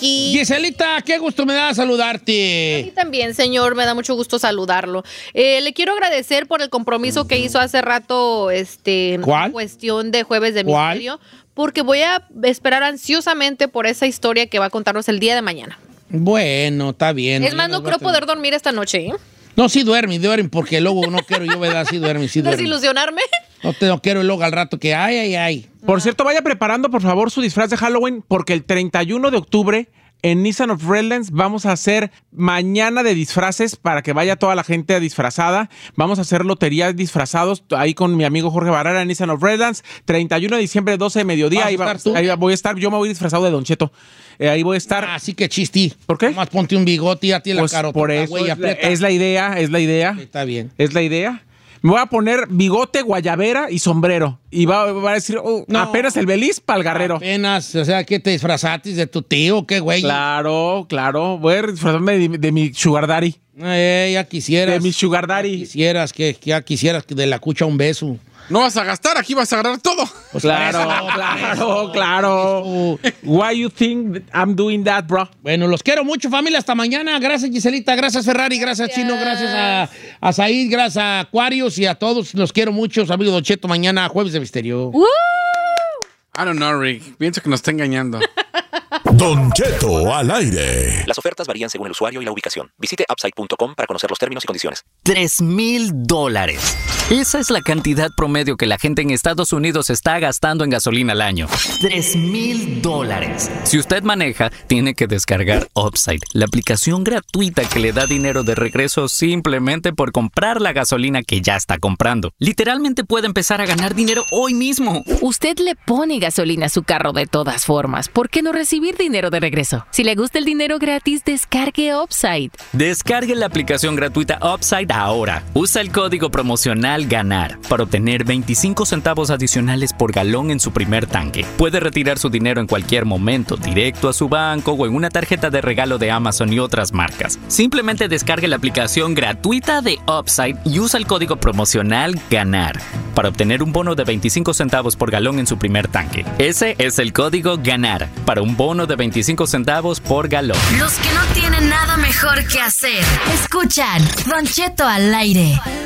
aquí. Giselita, qué gusto me da saludarte. A mí también, señor, me da mucho gusto saludarlo. Le quiero agradecer por el compromiso que hizo hace rato, ¿Cuál? cuestión de Jueves de ¿Cuál? Misterio, porque voy a esperar ansiosamente por esa historia que va a contarnos el día de mañana. Bueno, está bien. Es más, no creo poder dormir esta noche, ¿eh? No, sí duerme, porque luego no quiero yo, ¿verdad? Sí duerme. ¿Desilusionarme? No quiero luego al rato que ay. Por cierto, vaya preparando, por favor, su disfraz de Halloween, porque el 31 de octubre en Nissan of Redlands vamos a hacer mañana de disfraces para que vaya toda la gente disfrazada. Vamos a hacer loterías disfrazados ahí con mi amigo Jorge Barrera en Nissan of Redlands. 31 de diciembre, 12 de mediodía. Ahí voy a estar, yo me voy disfrazado de Don Cheto. Ahí voy a estar. Así que chistí. ¿Por qué? Más ponte un bigote y a ti la carota. Por eso güey, es la idea. Sí, está bien. Es la idea. Me voy a poner bigote, guayabera y sombrero. Y va a decir, No. apenas el Beliz para el guerrero. Apenas, o sea, ¿qué te disfrazaste de tu tío? ¿Qué güey? Claro. Voy a disfrazarme de mi sugar daddy. Ya quisieras. De mi sugar daddy. Ya quisieras que de la cucha un beso. No vas a gastar, aquí vas a agarrar todo. Pues Claro. Why you think I'm doing that, bro? Bueno, los quiero mucho, familia. Hasta mañana. Gracias, Giselita. Gracias, Ferrari. Gracias, Chino. Gracias a Said. Gracias a Aquarius y a todos. Los quiero mucho. Su amigo Don Cheto. Mañana, Jueves de Misterio. I don't know, Rick. Pienso que nos está engañando. Don Cheto al aire. Las ofertas varían según el usuario y la ubicación. Visite Upside.com para conocer los términos y condiciones. $3,000. Esa es la cantidad promedio que la gente en Estados Unidos está gastando en gasolina al año. $3,000. Si usted maneja, tiene que descargar Upside, la aplicación gratuita que le da dinero de regreso simplemente por comprar la gasolina que ya está comprando. Literalmente puede empezar a ganar dinero hoy mismo. Usted le pone gasolina a su carro de todas formas. ¿Por qué no recibir dinero de regreso? Si le gusta el dinero gratis, descargue Upside. Descargue la aplicación gratuita Upside ahora. Usa el código promocional GANAR para obtener 25 centavos adicionales por galón en su primer tanque. Puede retirar su dinero en cualquier momento, directo a su banco o en una tarjeta de regalo de Amazon y otras marcas. Simplemente descargue la aplicación gratuita de Upside y usa el código promocional GANAR para obtener un bono de 25 centavos por galón en su primer tanque. Ese es el código GANAR para un bono de 25 centavos por galón. Los que no tienen nada mejor que hacer, escuchan Don Cheto al aire.